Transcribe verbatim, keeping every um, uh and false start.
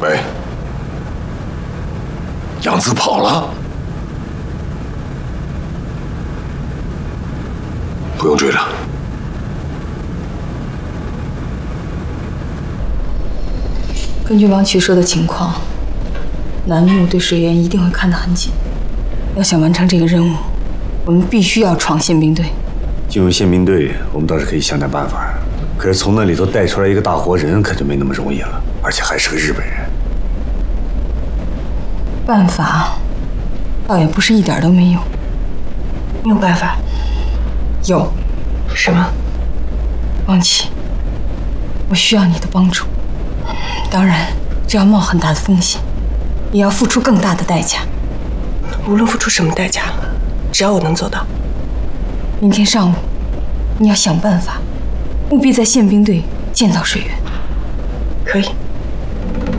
喂，杨子跑了，不用追了。 根据王曲说的情况，楠木对水源一定会看得很紧。要想完成这个任务，我们必须要闯宪兵队。 进入宪兵队，我们倒是可以想点办法，可是从那里头带出来一个大活人，可就没那么容易了，而且还是个日本人。 办法，倒也不是一点都没有。 你有办法？ 有。 什么？ 王琦，我需要你的帮助。当然，这要冒很大的风险，也要付出更大的代价。 无论付出什么代价，只要我能做到。 明天上午，你要想办法，务必在宪兵队见到水源。 可以。